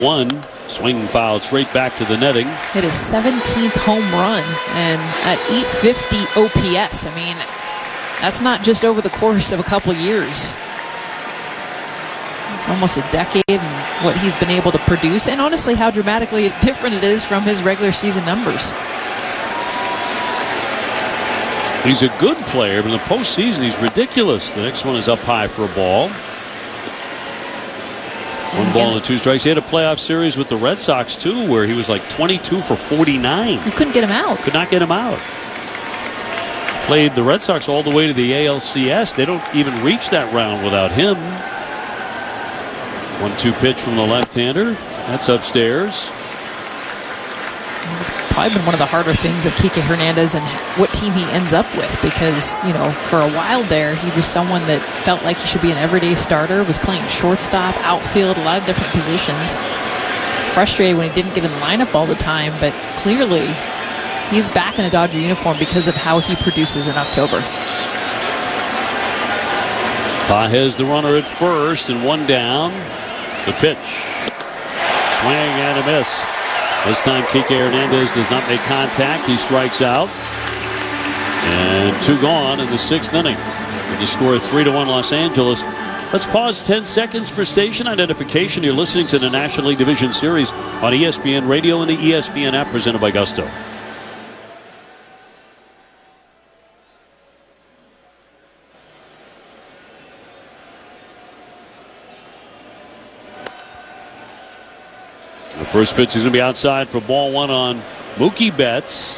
1. Swing fouled straight back to the netting. Hit his 17th home run and at 850 OPS. I mean, that's not just over the course of a couple years. It's almost a decade and what he's been able to produce, and honestly how dramatically different it is from his regular season numbers. He's a good player, but in the postseason he's ridiculous. The next one is up high for a ball. One ball and 2 strikes. He had a playoff series with the Red Sox too, where he was like 22 for 49. You couldn't get him out. Could not get him out. Played the Red Sox all the way to the ALCS. They don't even reach that round without him. 1-2 pitch from the left-hander. That's upstairs. It's probably been one of the harder things of Kike Hernandez and what team he ends up with, because, you know, for a while there, he was someone that felt like he should be an everyday starter, was playing shortstop, outfield, a lot of different positions. Frustrated when he didn't get in the lineup all the time, but clearly he's back in a Dodger uniform because of how he produces in October. Pages the runner at first and 1 down. The pitch. Swing and a miss. This time Kike Hernandez does not make contact. He strikes out. And 2 gone in the 6th inning. With the score 3-1 Los Angeles. Let's pause 10 seconds for station identification. You're listening to the National League Division Series on ESPN Radio and the ESPN app presented by Gusto. The first pitch is going to be outside for ball 1 on Mookie Betts,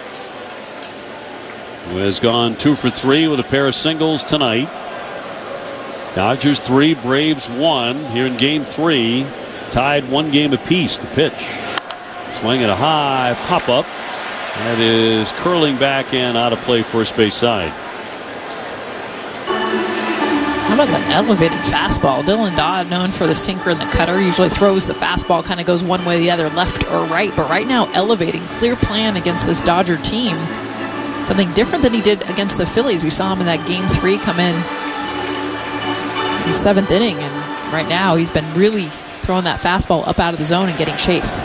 who has gone 2 for 3 with a pair of singles tonight. Dodgers 3, Braves 1 here in game 3. Tied 1 game apiece. The pitch. Swing at a high pop-up. That is curling back and out of play first base side. How about the elevated fastball? Dylan Dodd, known for the sinker and the cutter, usually throws the fastball, kind of goes one way or the other, left or right. But right now, elevating, clear plan against this Dodger team. Something different than he did against the Phillies. We saw him in that game 3 come in the 7th inning. And right now, he's been really throwing that fastball up out of the zone and getting chase.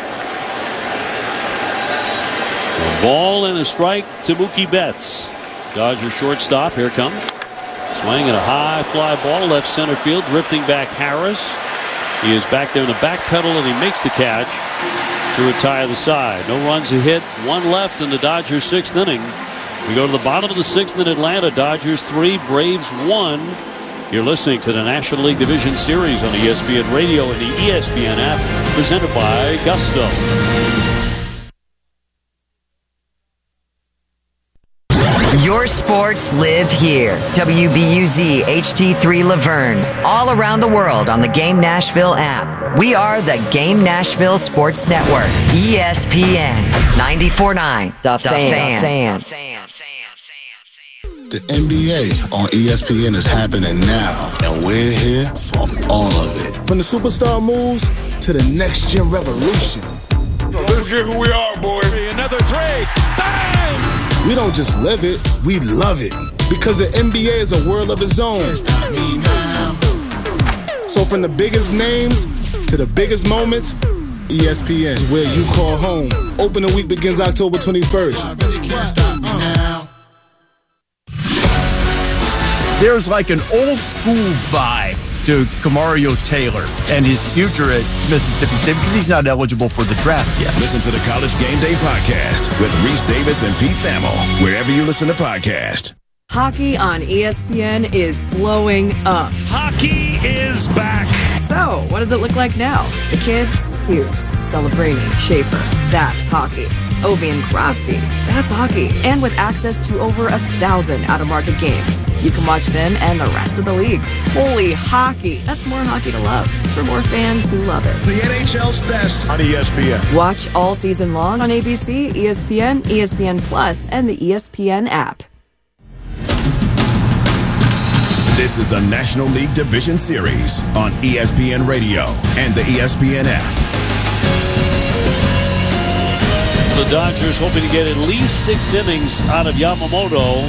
A ball and a strike to Mookie Betts. Dodger shortstop, here comes. Swing and a high fly ball left center field, drifting back Harris. He is back there in the back pedal and he makes the catch to retire the side. No runs a hit, 1 left in the Dodgers 6th inning. We go to the bottom of the 6th in Atlanta. Dodgers 3, Braves 1. You're listening to the National League Division Series on ESPN Radio and the ESPN app presented by Gusto. Your sports live here. WBUZ HD3 Laverne. All around the world on the Game Nashville app. We are the Game Nashville Sports Network. ESPN 94.9. The Fan. The NBA on ESPN is happening now, and we're here for all of it. From the superstar moves to the next-gen revolution. Let's get who we are, boy. Another 3. Bang! We don't just live it, we love it. Because the NBA is a world of its own. So from the biggest names to the biggest moments, ESPN is where you call home. Opening week begins October 21st. There's like an old school vibe to Kamario Taylor and his future at Mississippi State because he's not eligible for the draft yet. Listen to the College Game Day podcast with Reese Davis and Pete Thamel, wherever you listen to podcasts. Hockey on ESPN is blowing up. Hockey is back. So, what does it look like now? The kids? Hughes, Celebrini, Schaefer. That's hockey. Ovi and Crosby. That's hockey. And with access to over 1,000 out-of-market games, you can watch them and the rest of the league. Holy hockey. That's more hockey to love for more fans who love it. The NHL's best on ESPN. Watch all season long on ABC, ESPN, ESPN Plus, and the ESPN app. This is the National League Division Series on ESPN Radio and the ESPN app. The Dodgers hoping to get at least 6 innings out of Yamamoto.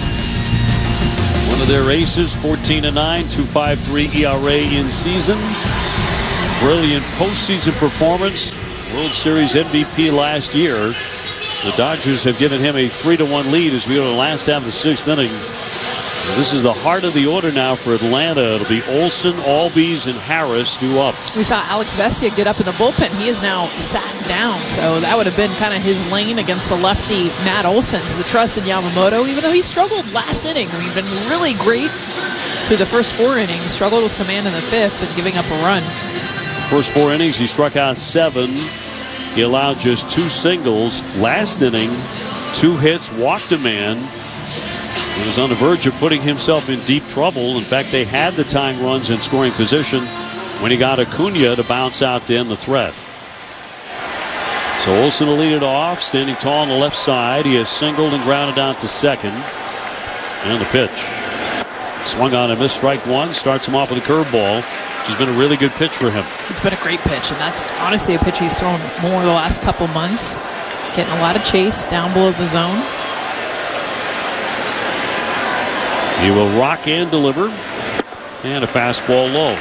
One of their aces, 14-9, 2.53 ERA in season. brilliant postseason performance. World Series MVP last year. The Dodgers have given him a 3-1 lead as we go to the last half of the 6th inning. This is the heart of the order now for Atlanta. It'll be Olson, Albies, and Harris due up. We saw Alex Vesia get up in the bullpen. He is now sat down, so that would have been kind of his lane against the lefty Matt Olson. So the trust in Yamamoto, even though he struggled last inning. He's been really great through the first 4 innings. Struggled with command in the 5th and giving up a run. First 4 innings, he struck out 7. He allowed just 2 singles. Last inning, 2 hits, walked a man. He was on the verge of putting himself in deep trouble. In fact, they had the tying runs in scoring position when he got Acuna to bounce out to end the threat. So Olson will lead it off, standing tall on the left side. He has singled and grounded out to second. And the pitch. Swung on and missed, strike 1. Starts him off with a curveball, which has been a really good pitch for him. It's been a great pitch, and that's honestly a pitch he's thrown more the last couple months. Getting a lot of chase down below the zone. He will rock and deliver. And a fastball low.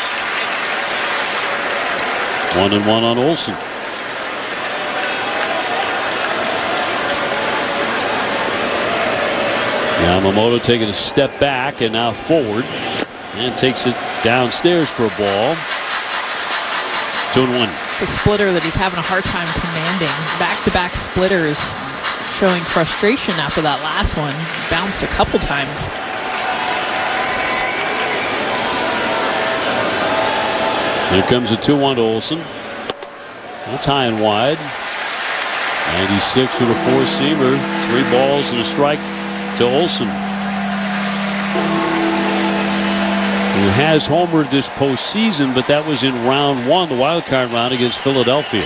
1-1 on Olson. Yamamoto taking a step back and now forward. And takes it downstairs for a ball. 2-1. It's a splitter that he's having a hard time commanding. Back-to-back splitters showing frustration after that last one. Bounced a couple times. Here comes a 2-1 to Olson. That's high and wide. 96 with a 4-seamer. 3 balls and a strike to Olson, who has homered this postseason, but that was in round 1, the wild card round against Philadelphia.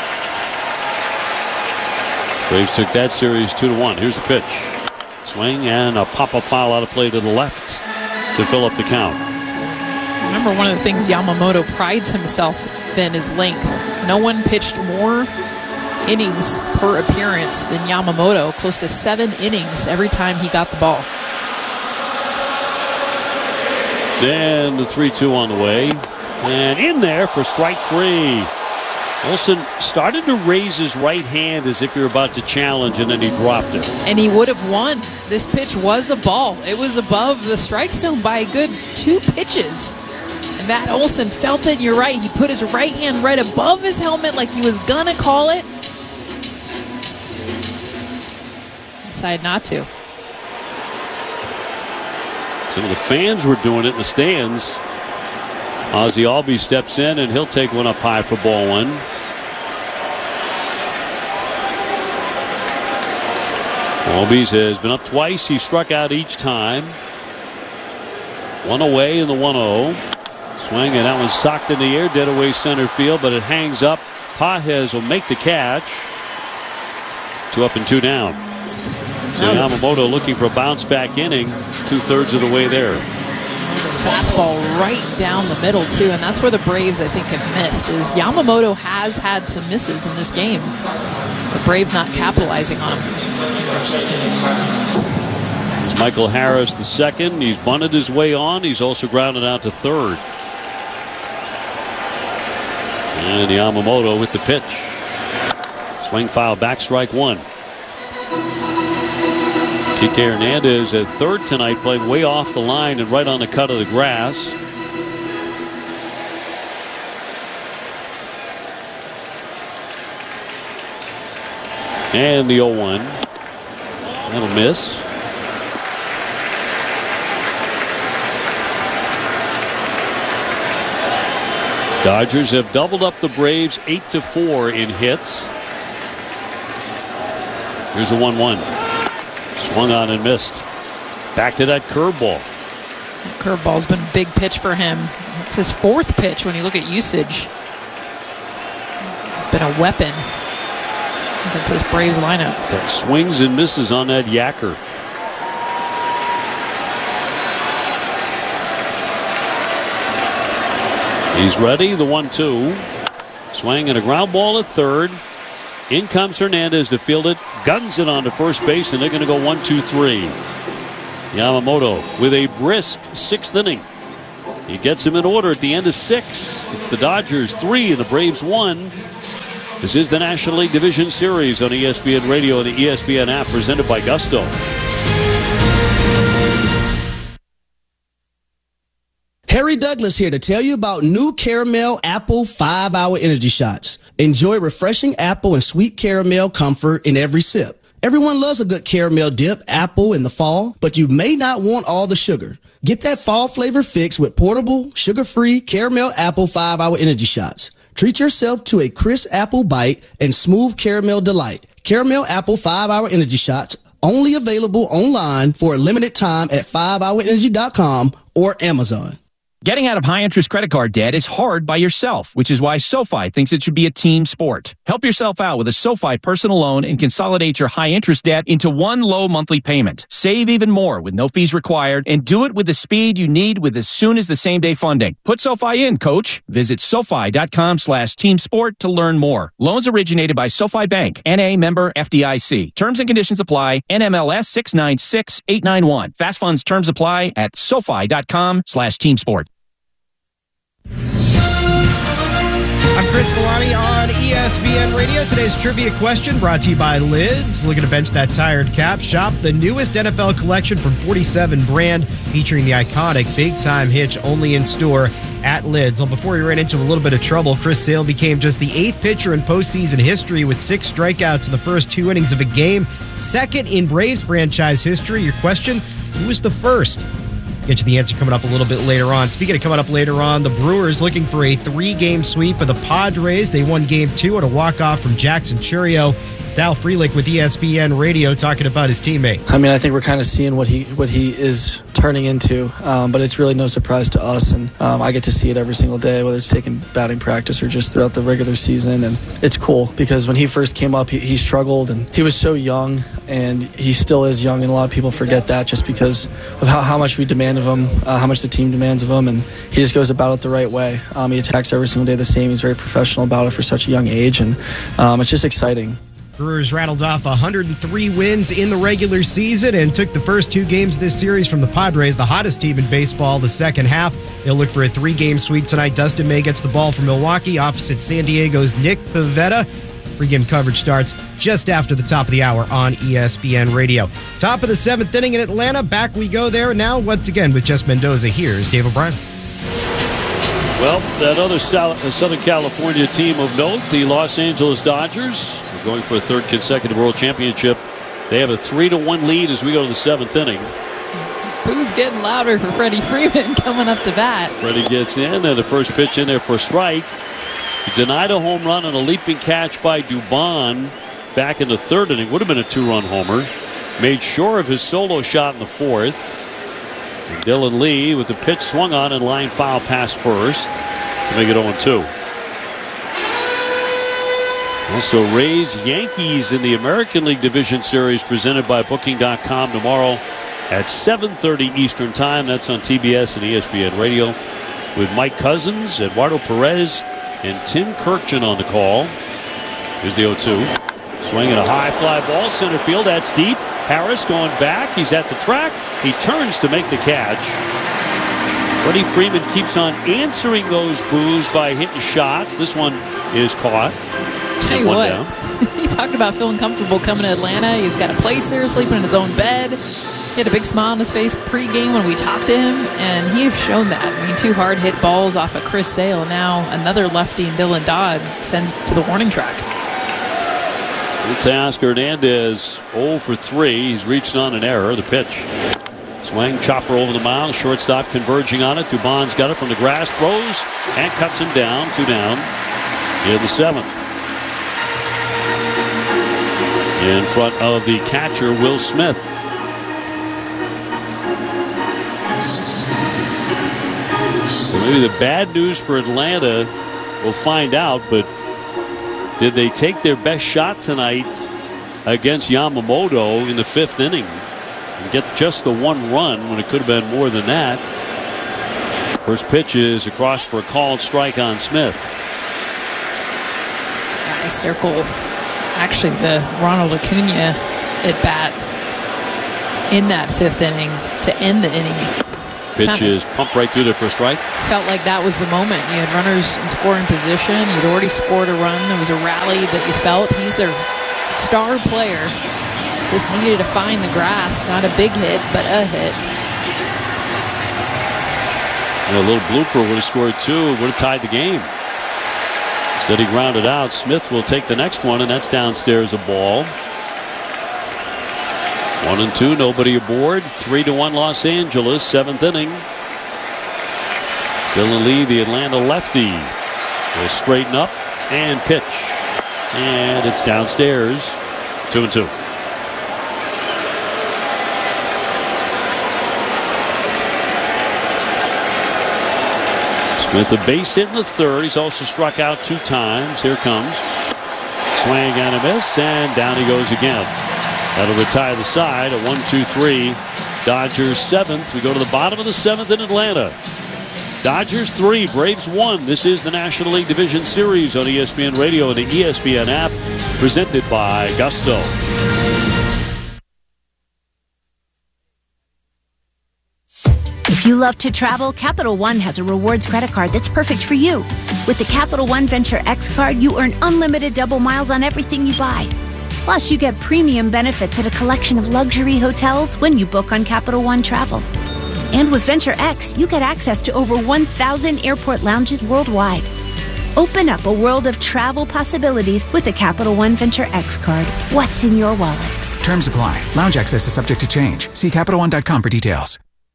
Braves took that series 2-1. Here's the pitch. Swing and a pop-up foul out of play to the left to fill up the count. Remember, one of the things Yamamoto prides himself in is length. No one pitched more innings per appearance than Yamamoto, close to 7 innings every time he got the ball. And the 3-2 on the way. And in there for strike 3. Olson started to raise his right hand as if he were about to challenge, and then he dropped it. And he would have won. This pitch was a ball. It was above the strike zone by a good 2 pitches. And Matt Olson felt it. You're right. He put his right hand right above his helmet like he was going to call it. Decided not to. Some of the fans were doing it in the stands. Ozzie Albies steps in, and he'll take one up high for ball 1. Albies has been up twice. He struck out each time. 1 away in the 1-0. Swing, and that one's socked in the air, dead away center field, but it hangs up. Pages will make the catch. 2 up and 2 down. So Yamamoto looking for a bounce back inning, 2/3 of the way there. Fastball right down the middle too, and that's where the Braves I think have missed. Is Yamamoto has had some misses in this game. The Braves not capitalizing on him. It's Michael Harris the second. He's bunted his way on. He's also grounded out to third. And Yamamoto with the pitch. Swing foul back, strike 1. Kike Hernandez at third tonight, playing way off the line and right on the cut of the grass. And the 0-1. That'll miss. Dodgers have doubled up the Braves 8-4 in hits. Here's a 1-1. Swung on and missed. Back to that curveball. Curveball's been a big pitch for him. It's his 4th pitch when you look at usage. It's been a weapon against this Braves lineup. Got swings and misses on that yacker. He's ready. The 1-2. Swing and a ground ball at third. In comes Hernandez to field it. Guns it onto first base, and they're going to go 1-2-3. Yamamoto with a brisk 6th inning. He gets him in order at the end of 6. It's the Dodgers 3 and the Braves 1. This is the National League Division Series on ESPN Radio and the ESPN app, presented by Gusto. Harry Douglas here to tell you about new Caramel Apple 5-Hour Energy Shots. Enjoy refreshing apple and sweet caramel comfort in every sip. Everyone loves a good caramel dip apple in the fall, but you may not want all the sugar. Get that fall flavor fix with portable, sugar-free Caramel Apple 5-Hour Energy Shots. Treat yourself to a crisp apple bite and smooth caramel delight. Caramel Apple 5-Hour Energy Shots, only available online for a limited time at 5hourenergy.com or Amazon. Getting out of high-interest credit card debt is hard by yourself, which is why SoFi thinks it should be a team sport. Help yourself out with a SoFi personal loan and consolidate your high-interest debt into one low monthly payment. Save even more with no fees required, and do it with the speed you need with as soon as the same-day funding. Put SoFi in, coach. Visit SoFi.com/teamsport to learn more. Loans originated by SoFi Bank, N.A. member FDIC. Terms and conditions apply. NMLS 696891. Fast funds terms apply at SoFi.com/teamsport. I'm Chris Villani on ESPN Radio. Today's trivia question brought to you by Lids. Looking to bench that tired cap? Shop the newest NFL collection from 47 brand, featuring the iconic big-time hitch, only in store at Lids. Well, before he ran into a little bit of trouble, Chris Sale became just the 8th pitcher in postseason history with 6 strikeouts in the first 2 innings of a game. 2nd in Braves franchise history. Your question, who was the first? Get you the answer coming up a little bit later on. Speaking of coming up later on, the Brewers looking for a 3-game sweep of the Padres. They won Game 2 at a walk-off from Jackson Churio. Sal Frelick with ESPN Radio talking about his teammate. I mean, I think we're kind of seeing what he is turning into, but it's really no surprise to us, and I get to see it every single day, whether it's taking batting practice or just throughout the regular season, and it's cool because when he first came up, he struggled, and he was so young, and he still is young, and a lot of people forget that just because of how much we demand of him, how much the team demands of him, and he just goes about it the right way. He attacks every single day the same. He's very professional about it for such a young age, and it's just exciting. Brewers rattled off 103 wins in the regular season and took the first 2 games of this series from the Padres, the hottest team in baseball, the second half. They'll look for a 3-game sweep tonight. Dustin May gets the ball from Milwaukee opposite San Diego's Nick Pivetta. Pre-game coverage starts just after the top of the hour on ESPN Radio. Top of the 7th inning in Atlanta. Back we go there now once again with Jess Mendoza. Here's Dave O'Brien. Well, that other Southern California team of note, the Los Angeles Dodgers, are going for a 3rd consecutive World Championship. They have a 3-1 lead as we go to the 7th inning. Boo's getting louder for Freddie Freeman coming up to bat. Freddie gets in, and the first pitch in there for a strike. He denied a home run on a leaping catch by Dubon back in the 3rd inning. Would have been a 2-run homer. Made sure of his solo shot in the 4th. And Dylan Lee with the pitch swung on and line foul past first to make it 0-2. Also, Rays Yankees in the American League Division Series presented by Booking.com tomorrow at 7:30 Eastern Time. That's on TBS and ESPN Radio with Mike Cousins, Eduardo Perez, and Tim Kirkjian on the call. Here's the 0-2. Swinging a high fly ball, center field. That's deep. Harris going back. He's at the track. He turns to make the catch. Freddie Freeman keeps on answering those boos by hitting shots. This one is caught. Tell you what, he talked about feeling comfortable coming to Atlanta. He's got a place there, sleeping in his own bed. He had a big smile on his face pregame when we talked to him, and he has shown that. I mean, 2 hard hit balls off of Chris Sale. Now another lefty in Dylan Dodd sends to the warning track. Teoscar Hernandez 0 for 3. He's reached on an error. The pitch. Swing, chopper over the mound. Shortstop converging on it. Dubon's got it from the grass. Throws and cuts him down. 2 down in the 7th. In front of the catcher, Will Smith. Well, maybe the bad news for Atlanta, we'll find out, but did they take their best shot tonight against Yamamoto in the 5th inning and get just the 1 run when it could have been more than that? First pitch is across for a called strike on Smith. Nice circle. Actually, the Ronald Acuna at bat in that 5th inning to end the inning. Pitch is pumped right through there for a strike. Felt like that was the moment. You had runners in scoring position. You'd already scored a run. There was a rally that you felt. He's their star player. Just needed to find the grass. Not a big hit, but a hit. And a little blooper would have scored 2. Would have tied the game. Instead he grounded out. Smith will take the next one, and that's downstairs a ball. 1-2, nobody aboard. 3-1 Los Angeles, 7th inning. Dylan Lee, the Atlanta lefty, will straighten up and pitch. And it's downstairs, 2-2. Smith a base hit in the 3rd. He's also struck out 2 times. Here comes. Swing and a miss, and down he goes again. That'll retire the side. A 1-2-3. Dodgers 7th. We go to the bottom of the 7th in Atlanta. Dodgers 3, Braves 1. This is the National League Division Series on ESPN Radio and the ESPN app, presented by Gusto. If you love to travel, Capital One has a rewards credit card that's perfect for you. With the Capital One Venture X card, you earn unlimited double miles on everything you buy. Plus, you get premium benefits at a collection of luxury hotels when you book on Capital One Travel. And with Venture X, you get access to over 1,000 airport lounges worldwide. Open up a world of travel possibilities with the Capital One Venture X card. What's in your wallet? Terms apply. Lounge access is subject to change. See CapitalOne.com for details.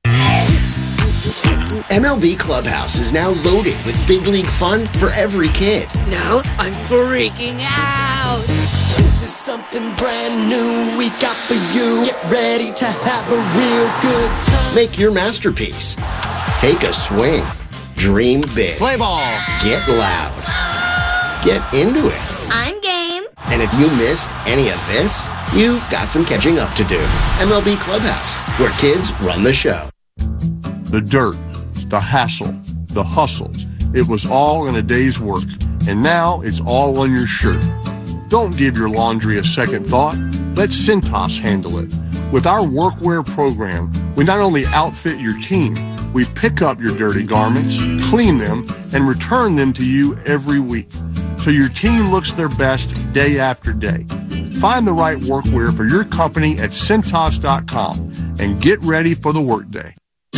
MLB Clubhouse is now loaded with big league fun for every kid. Now I'm freaking out. This is something brand new we got for you. Get ready to have a real good time. Make your masterpiece. Take a swing. Dream big. Play ball. Get loud. Get into it. I'm game. And if you missed any of this, you've got some catching up to do. MLB Clubhouse, where kids run the show. The dirt, the hassle, the hustle. It was all in a day's work, and now it's all on your shirt. Don't give your laundry a second thought. Let Cintas handle it. With our workwear program, we not only outfit your team, we pick up your dirty garments, clean them, and return them to you every week, so your team looks their best day after day. Find the right workwear for your company at Cintas.com and get ready for the workday.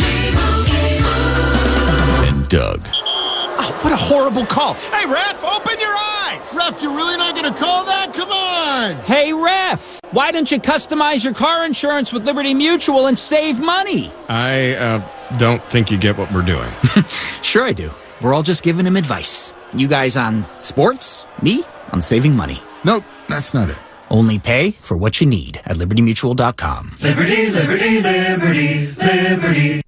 And Doug. Oh, what a horrible call. Hey, ref, open your eyes. Ref, you're really not going to call that? Come on. Hey, ref, why don't you customize your car insurance with Liberty Mutual and save money? I don't think you get what we're doing. Sure I do. We're all just giving him advice. You guys on sports, me on saving money. Nope, that's not it. Only pay for what you need at LibertyMutual.com. Liberty, liberty, liberty, liberty.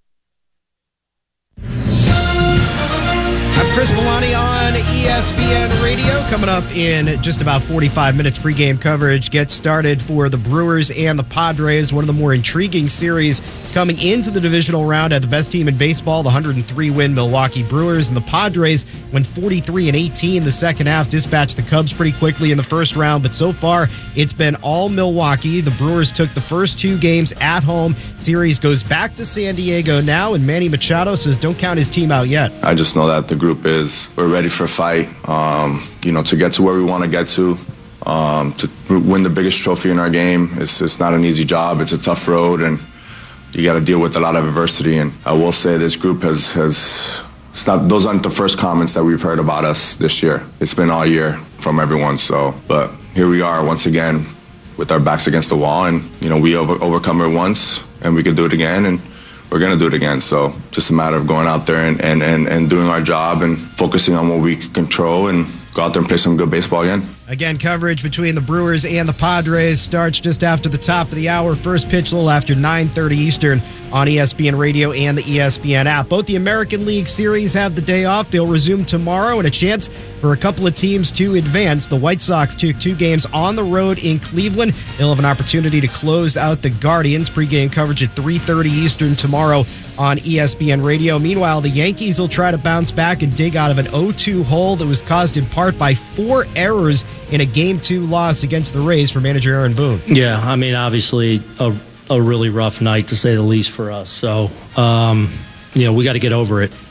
I'm Chris Villani on ESPN Radio. Coming up in just about 45 minutes, pregame coverage gets started for the Brewers and the Padres. One of the more intriguing series coming into the divisional round. At the best team in baseball, the 103-win Milwaukee Brewers, and the Padres went 43-18 the second half, dispatched the Cubs pretty quickly in the first round. But so far, it's been all Milwaukee. The Brewers took the first 2 games at home. Series goes back to San Diego now, and Manny Machado says don't count his team out yet. I just know that the group we're ready for a fight, to get to where we want to get to win the biggest trophy in our game. It's not an easy job. It's a tough road, and you got to deal with a lot of adversity. And I will say this group has those aren't the first comments that we've heard about us this year. It's been all year from everyone. But here we are once again with our backs against the wall, and we overcome it once, and we can do it again, and we're going to do it again. So just a matter of going out there and doing our job and focusing on what we can control and go out there and play some good baseball again. Again, coverage between the Brewers and the Padres starts just after the top of the hour. First pitch a little after 9:30 Eastern on ESPN Radio and the ESPN app. Both the American League Series have the day off. They'll resume tomorrow, and a chance for a couple of teams to advance. The White Sox took 2 games on the road in Cleveland. They'll have an opportunity to close out the Guardians. Pre-game coverage at 3:30 Eastern tomorrow on ESPN Radio. Meanwhile, the Yankees will try to bounce back and dig out of an 0-2 hole that was caused in part by 4 errors in a Game 2 loss against the Rays for manager Aaron Boone. Yeah, I mean, obviously a really rough night, to say the least, for us. So, we got to get over it.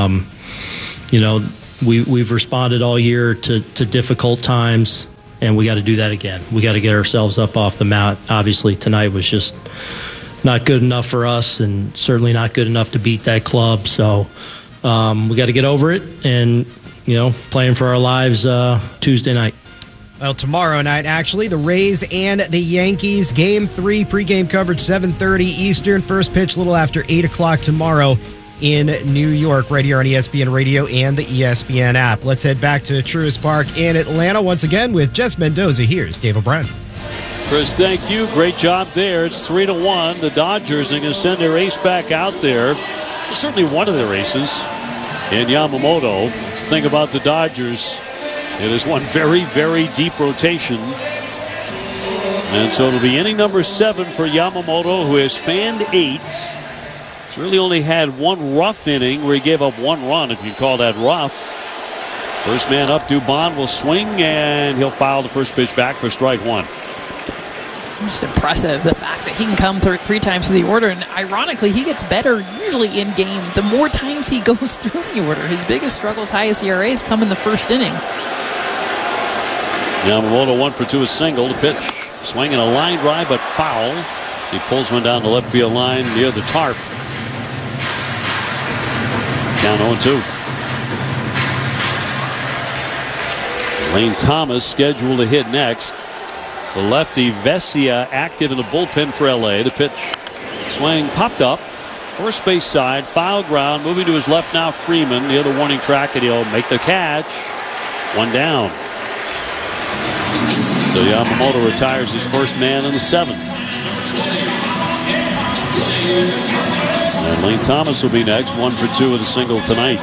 We've responded all year to difficult times, and we got to do that again. We got to get ourselves up off the mat. Obviously, tonight was just not good enough for us, and certainly not good enough to beat that club. So we got to get over it, and playing for our lives Tuesday night. Well, tomorrow night, actually, the Rays and the Yankees. Game 3, pregame coverage, 7:30 Eastern. First pitch a little after 8 o'clock tomorrow in New York, right here on ESPN Radio and the ESPN app. Let's head back to Truist Park in Atlanta once again with Jess Mendoza. Here's Dave O'Brien. Chris, thank you. Great job there. It's 3-1. The Dodgers are going to send their ace back out there. Certainly one of their aces in Yamamoto. The thing about the Dodgers, it is one very, very deep rotation. And so it'll be inning number 7 for Yamamoto, who has fanned 8. He's really only had one rough inning where he gave up 1 run, if you call that rough. First man up, Dubon will swing, and he'll foul the first pitch back for strike 1. Just impressive, the fact that he can come 3 times through the order, and ironically, he gets better usually in game the more times he goes through the order. His biggest struggles, highest ERAs come in the first inning. Yamamoto 1 for 2, a single. The pitch, swinging a line drive, but foul. He pulls one down the left field line near the tarp. Down 0-2. Lane Thomas scheduled to hit next. The lefty Vesia active in the bullpen for LA. The pitch, swing, popped up. First base side, foul ground. Moving to his left now, Freeman near the warning track, and he'll make the catch. 1 down. So Yamamoto retires his first man in the 7th. And Lane Thomas will be next, 1 for 2 with a single tonight.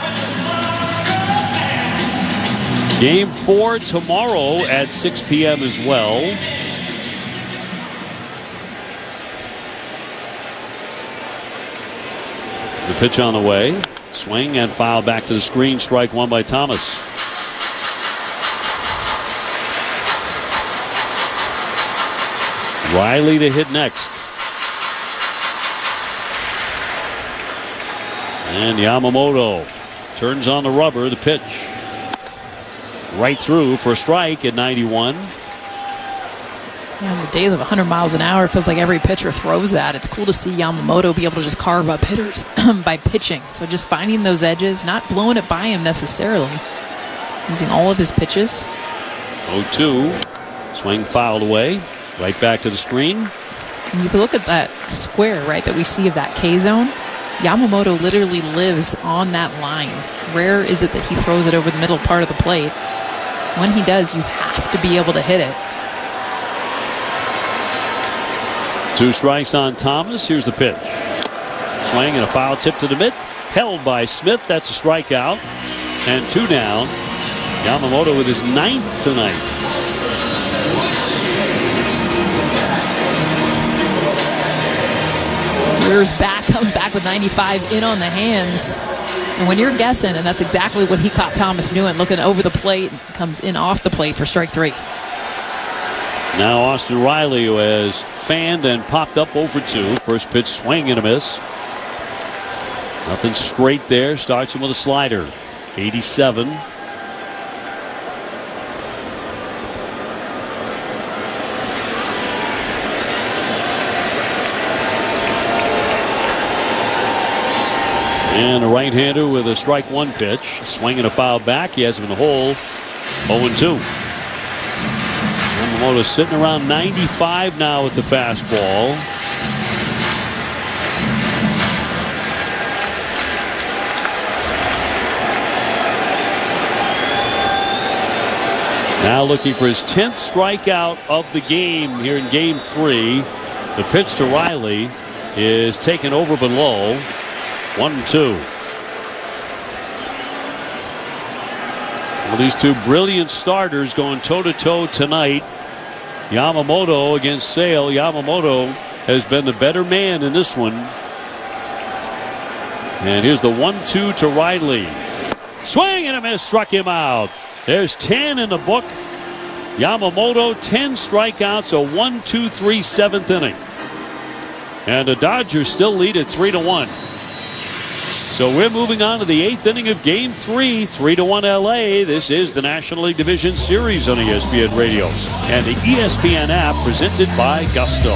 Game 4 tomorrow at 6 p.m. as well. The pitch on the way. Swing and foul back to the screen. Strike 1 by Thomas. Riley to hit next. And Yamamoto turns on the rubber. The pitch right through for a strike at 91. Yeah, in the days of 100 miles an hour, it feels like every pitcher throws that. It's cool to see Yamamoto be able to just carve up hitters by pitching. So just finding those edges, not blowing it by him necessarily. Using all of his pitches. 0-2. Swing fouled away. Right back to the screen. And if you look at that square, right, that we see of that K zone, Yamamoto literally lives on that line. Rare is it that he throws it over the middle part of the plate. When he does, you have to be able to hit it. 2 strikes on Thomas. Here's the pitch. Swing and a foul tip to the mitt. Held by Smith. That's a strikeout. And 2 down. Yamamoto with his 9th tonight. Rears back, comes back with 95 in on the hands. And when you're guessing, and that's exactly what he caught Thomas doing, looking over the plate, comes in off the plate for strike 3. Now Austin Riley, who has fanned and popped up over 2. First pitch, swing and a miss. Nothing straight there. Starts him with a slider. 87. And a right-hander with a strike 1 pitch. Swing and a foul back. He has him in the hole. 0-2. Yamamoto sitting around 95 now with the fastball. Now looking for his 10th strikeout of the game here in game 3. The pitch to Riley is taken over but low. 1-2. Well, these 2 brilliant starters going toe-to-toe tonight. Yamamoto against Sale. Yamamoto has been the better man in this one. And here's the 1-2 to Riley. Swing and a miss, struck him out. There's 10 in the book. Yamamoto, 10 strikeouts, a 1-2-3 7th inning. And the Dodgers still lead at 3-1. So we're moving on to the 8th inning of Game 3, 3-1 LA. This is the National League Division Series on ESPN Radio and the ESPN app presented by Gusto.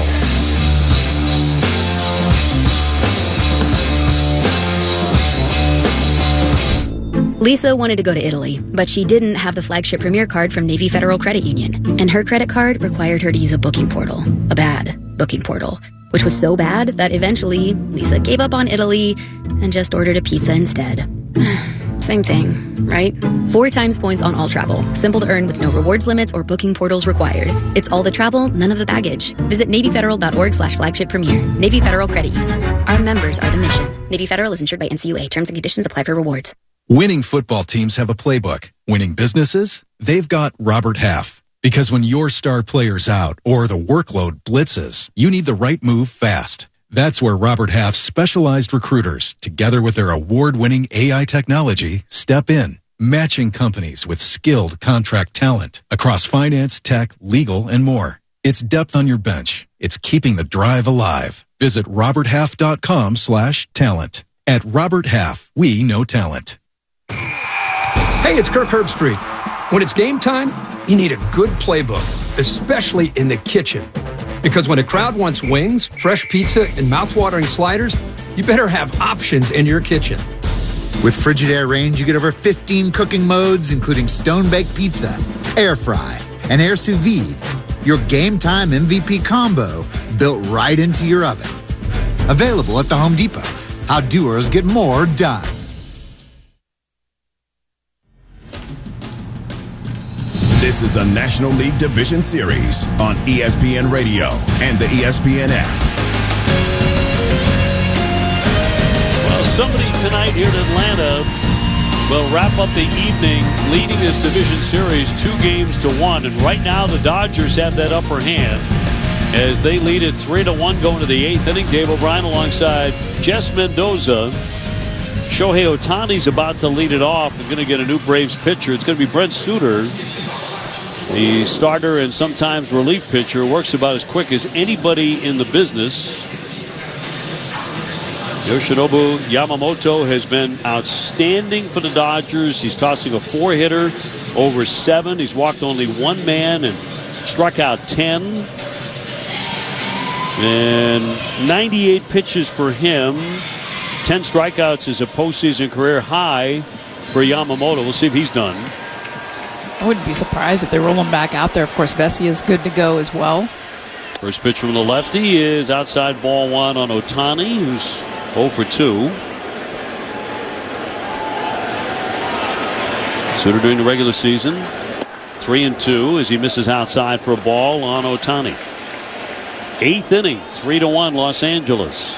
Lisa wanted to go to Italy, but she didn't have the flagship Premier card from Navy Federal Credit Union. And her credit card required her to use a booking portal. A bad booking portal. Which was so bad that eventually Lisa gave up on Italy and just ordered a pizza instead. Same thing, right? 4 times points on all travel. Simple to earn with no rewards limits or booking portals required. It's all the travel, none of the baggage. Visit NavyFederal.org/flagship premier. Navy Federal Credit Union. Our members are the mission. Navy Federal is insured by NCUA. Terms and conditions apply for rewards. Winning football teams have a playbook. Winning businesses? They've got Robert Half. Because when your star player's out or the workload blitzes, you need the right move fast. That's where Robert Half's specialized recruiters, together with their award-winning AI technology, step in, matching companies with skilled contract talent across finance, tech, legal, and more. It's depth on your bench. It's keeping the drive alive. Visit roberthalf.com/talent. At Robert Half, we know talent. Hey, it's Kirk Herbstreit. When it's game time, you need a good playbook, especially in the kitchen. Because when a crowd wants wings, fresh pizza, and mouthwatering sliders, you better have options in your kitchen. With Frigidaire range, you get over 15 cooking modes, including stone-baked pizza, air fry, and air sous vide. Your game time MVP combo built right into your oven. Available at the Home Depot. How doers get more done. This is the National League Division Series on ESPN Radio and the ESPN app. Well, somebody tonight here in Atlanta will wrap up the evening leading this division series 2-1. And right now the Dodgers have that upper hand as they lead it 3-1 going to the 8th inning. Dave O'Brien alongside Jess Mendoza. Shohei Ohtani's about to lead it off. We're going to get a new Braves pitcher. It's going to be Brent Suter. The starter and sometimes relief pitcher works about as quick as anybody in the business. Yoshinobu Yamamoto has been outstanding for the Dodgers. He's tossing a 4-hitter over 7. He's walked only 1 man and struck out 10. And 98 pitches for him. 10 strikeouts is a postseason career high for Yamamoto. We'll see if he's done. I wouldn't be surprised if they roll him back out there. Of course, Vesia is good to go as well. First pitch from the lefty is outside ball 1 on Ohtani, who's 0 for 2. Suter during the regular season, 3-2 as he misses outside for a ball on Ohtani. 8th inning, 3-1 Los Angeles.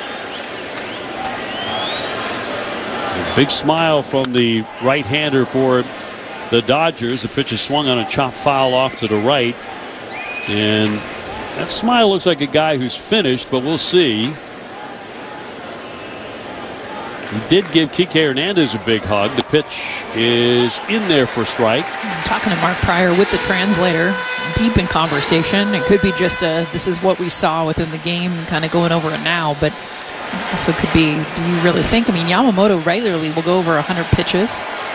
A big smile from the right-hander for the Dodgers. The pitch is swung on a chop foul off to the right. And that smile looks like a guy who's finished, but we'll see. He did give Kike Hernandez a big hug. The pitch is in there for strike. I'm talking to Mark Pryor with the translator, deep in conversation. It could be just this is what we saw within the game, kind of going over it now, but also could be, do you really think? I mean, Yamamoto regularly will go over 100 pitches.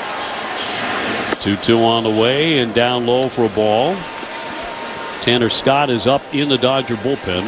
2-2 on the way and down low for a ball. Tanner Scott is up in the Dodger bullpen.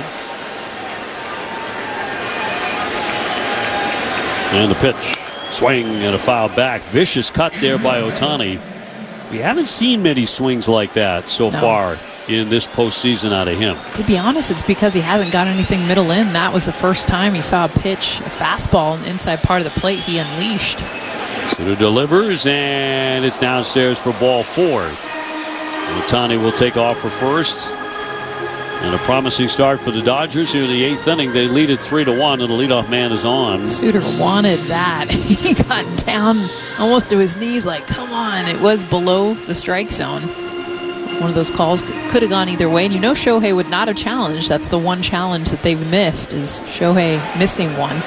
And the pitch. Swing and a foul back. Vicious cut there by Ohtani. We haven't seen many swings like that so far in this postseason out of him. To be honest, it's because he hasn't got anything middle in. That was the first time he saw a pitch, a fastball on the inside part of the plate he unleashed. Suter delivers, and it's downstairs for ball 4. Ohtani will take off for first. And a promising start for the Dodgers here in the 8th inning. They lead it 3-1, and the leadoff man is on. Suter wanted that. He got down almost to his knees like, come on. It was below the strike zone. One of those calls could have gone either way. And you know Shohei would not have challenged. That's the one challenge that they've missed, is Shohei missing one.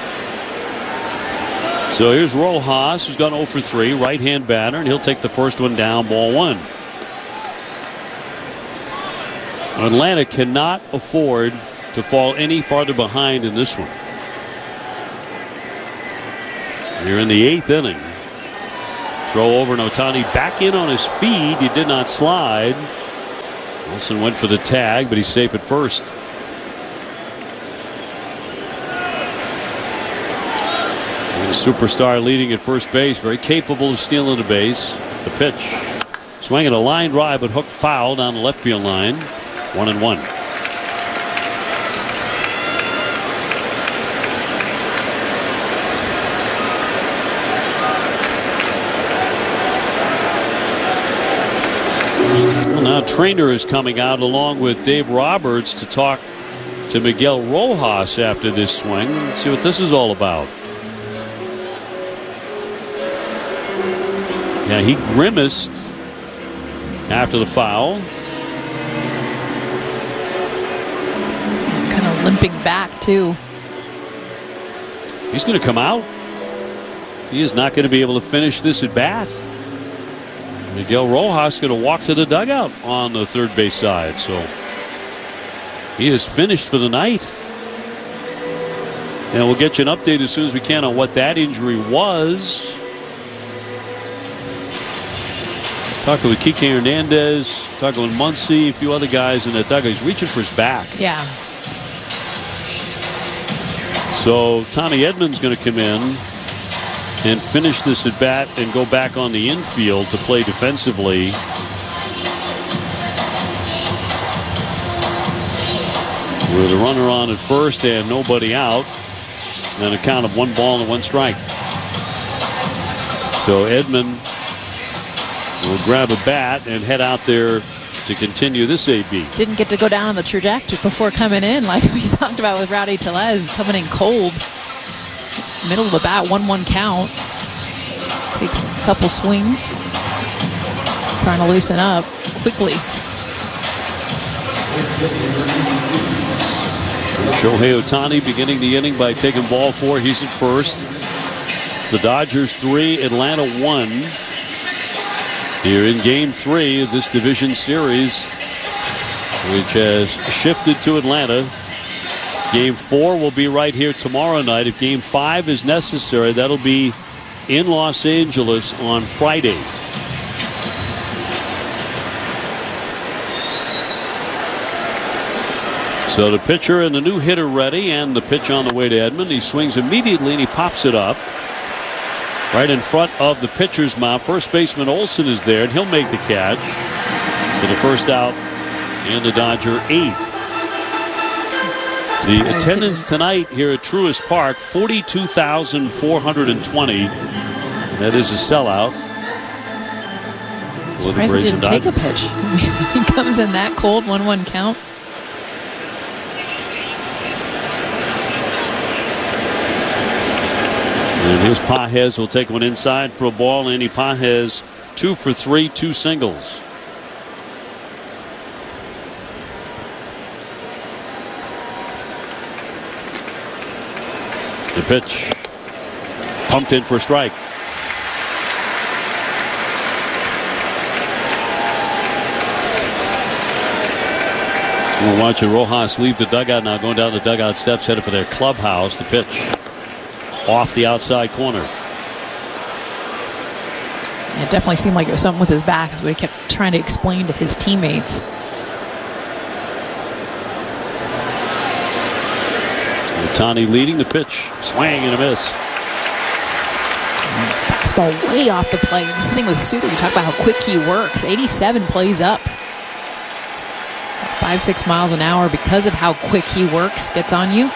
So here's Rojas, who's gone 0 for 3, right-hand batter, and he'll take the first one down, ball 1. Atlanta cannot afford to fall any farther behind in this one. Here in the 8th inning. Throw over, and Ohtani back in on his feet. He did not slide. Wilson went for the tag, but he's safe at first. And the superstar leading at first base, very capable of stealing the base. The pitch. Swinging a line drive, but hooked foul down the left field line. 1-1. Now Trainer is coming out along with Dave Roberts to talk to Miguel Rojas after this swing. Let's see what this is all about. Yeah, he grimaced after the foul. Kind of limping back too. He's going to come out. He is not going to be able to finish this at bat. Miguel Rojas going to walk to the dugout on the third base side. So he is finished for the night. And we'll get you an update as soon as we can on what that injury was. Talking with Kike Hernandez, talking with Muncy, a few other guys in that dugout. He's reaching for his back. Yeah. So Tommy Edman's going to come in and finish this at bat and go back on the infield to play defensively. With a runner on at first and nobody out, and a count of 1 ball and 1 strike. So Edman will grab a bat and head out there to continue this AB. Didn't get to go down on the trajectory before coming in, like we talked about with Rowdy Tellez coming in cold. Middle of the bat, 1-1 count. Takes a couple swings. Trying to loosen up quickly. Shohei Ohtani beginning the inning by taking ball 4. He's at first. The Dodgers 3, Atlanta 1. Here in Game 3 of this division series, which has shifted to Atlanta. Game 4 will be right here tomorrow night. If Game 5 is necessary, that'll be in Los Angeles on Friday. So the pitcher and the new hitter ready, and the pitch on the way to Edman. He swings immediately and he pops it up right in front of the pitcher's mound. First baseman Olsen is there, and he'll make the catch for the first out in the Dodger 8th. The attendance tonight here at Truist Park, 42,420. That is a sellout. Surprised he didn't take a pitch. He comes in that cold, 1-1 count. And here's Pages will take one inside for a ball. Andy Pages 2 for 3, 2 singles. The pitch pumped in for a strike. We're watching Rojas leave the dugout now, going down the dugout steps, headed for their clubhouse. The pitch off the outside corner. It definitely seemed like it was something with his back, as we kept trying to explain to his teammates. Ohtani leading the pitch, swing and a miss. Fastball way off the plate. This thing with Suter, you talk about how quick he works. 87 plays up. 5-6 miles an hour because of how quick he works. Gets on you.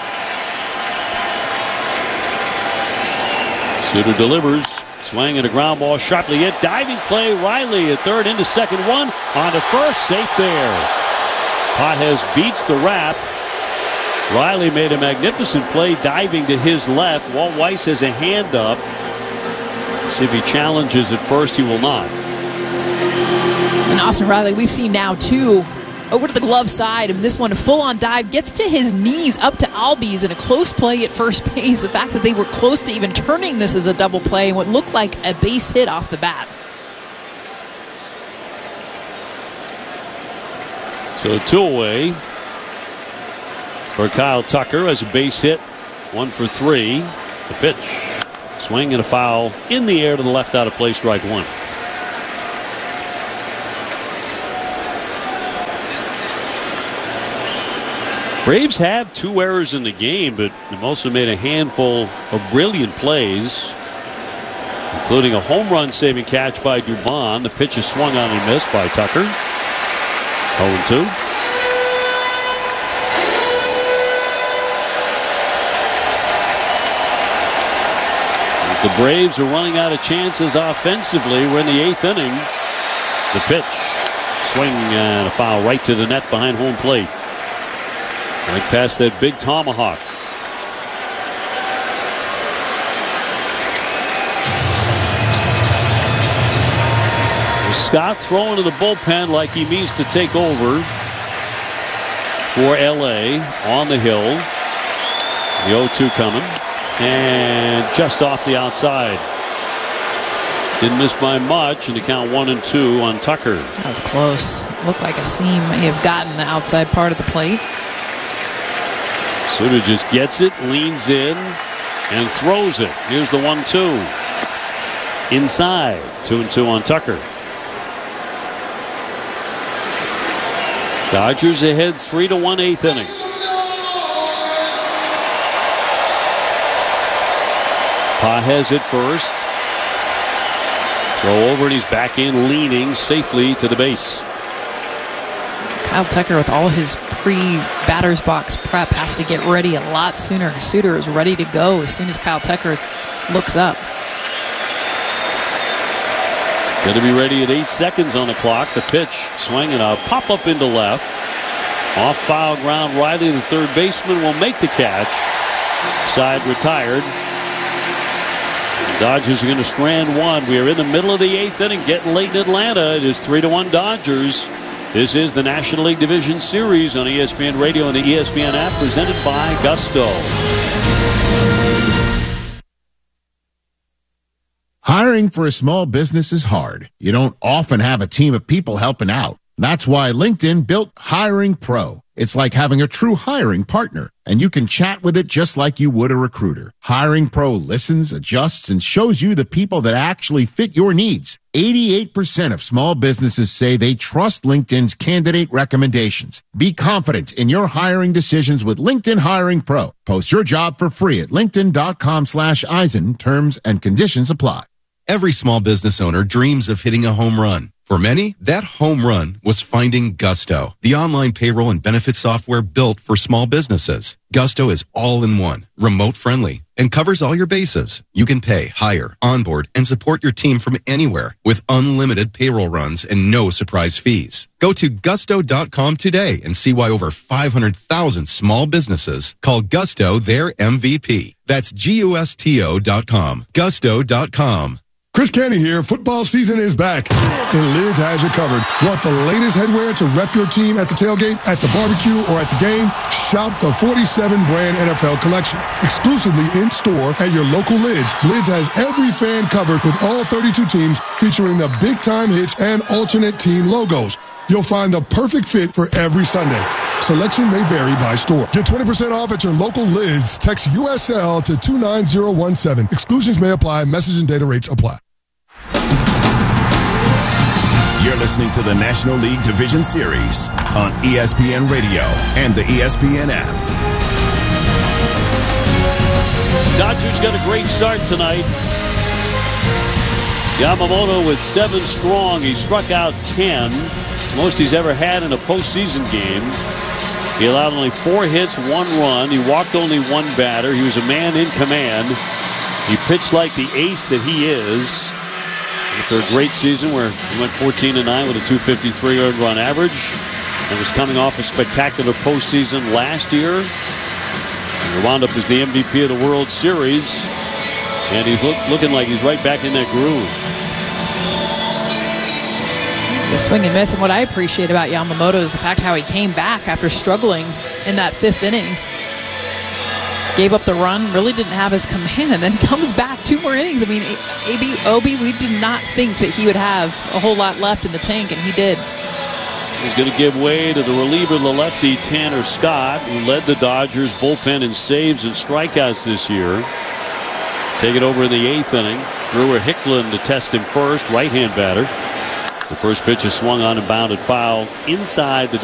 Suter delivers. Swing and a ground ball sharply hit. Diving play. Riley at third into second. One on to first. Safe there. Pages beats the wrap. Riley made a magnificent play diving to his left. Walt Weiss has a hand up. See if he challenges at first. He will not. And Austin Riley, we've seen now two over to the glove side, and this one a full-on dive gets to his knees up to Albies in a close play at first base. The fact that they were close to even turning this as a double play and what looked like a base hit off the bat. So 2 away for Kyle Tucker as a base hit. 1 for 3. The pitch Swing and a foul in the air to the left, out of play, strike one. Braves have 2 errors in the game, but they've also made a handful of brilliant plays, including a home run saving catch by Dubon. The pitch is swung on and missed by Tucker. 0-2. The Braves are running out of chances offensively. We're in the 8th inning. The pitch, swing and a foul right to the net behind home plate. Right past that big tomahawk. Scott throwing to the bullpen like he means to take over for LA on the hill. The 0-2 coming. And just off the outside. Didn't miss by much, and the count 1-2 on Tucker. That was close. Looked like a seam may have gotten the outside part of the plate. Suter just gets it, leans in, and throws it. Here's the 1-2. Inside. 2-2 on Tucker. Dodgers ahead 3-1, 8th inning. Pages at first. Throw over, and he's back in, leaning safely to the base. Kyle Tucker, with all his pre-batter's box prep, has to get ready a lot sooner. Suter is ready to go as soon as Kyle Tucker looks up. Going to be ready at 8 seconds on the clock. The pitch, swing and a pop up into left. Off foul ground. Riley, the third baseman, will make the catch. Side retired. The Dodgers are going to strand one. We are in the middle of the 8th inning, getting late in Atlanta. It is 3-1 Dodgers. This is the National League Division Series on ESPN Radio and the ESPN app, presented by Gusto. Hiring for a small business is hard. You don't often have a team of people helping out. That's why LinkedIn built Hiring Pro. It's like having a true hiring partner, and you can chat with it just like you would a recruiter. Hiring Pro listens, adjusts, and shows you the people that actually fit your needs. 88% of small businesses say they trust LinkedIn's candidate recommendations. Be confident in your hiring decisions with LinkedIn Hiring Pro. Post your job for free at linkedin.com/Eisen. Terms and conditions apply. Every small business owner dreams of hitting a home run. For many, that home run was finding Gusto, the online payroll and benefit software built for small businesses. Gusto is all-in-one, remote-friendly, and covers all your bases. You can pay, hire, onboard, and support your team from anywhere with unlimited payroll runs and no surprise fees. Go to gusto.com today and see why over 500,000 small businesses call Gusto their MVP. That's GUSTO.com. Gusto.com. Chris Canty here. Football season is back, and Lids has you covered. Want the latest headwear to rep your team at the tailgate, at the barbecue, or at the game? Shop the 47 brand NFL collection. Exclusively in store at your local Lids. Lids has every fan covered with all 32 teams, featuring the big time hits and alternate team logos. You'll find the perfect fit for every Sunday. Selection may vary by store. Get 20% off at your local Lids. Text USL to 29017. Exclusions may apply. Message and data rates apply. You're listening to the National League Division Series on ESPN Radio and the ESPN app. Dodgers got a great start tonight. Yamamoto with 7 strong. He struck out 10. Most he's ever had in a postseason game. He allowed only 4 hits, 1 run. He walked only 1 batter. He was a man in command. He pitched like the ace that he is. After a great season where he went 14-9 with a 253 earned run average and was coming off a spectacular postseason last year. And he wound up as the MVP of the World Series. And he's looking like he's right back in that groove. The swing and miss, and what I appreciate about Yamamoto is the fact how he came back after struggling in that 5th inning. Gave up the run, really didn't have his command, and then comes back 2 more innings. I mean, Obi, we did not think that he would have a whole lot left in the tank, and he did. He's going to give way to the reliever, the lefty, Tanner Scott, who led the Dodgers bullpen in saves and strikeouts this year. Take it over in the 8th inning. Brewer Hicklin to test him first, right-hand batter. The first pitch is swung on and bounded foul inside the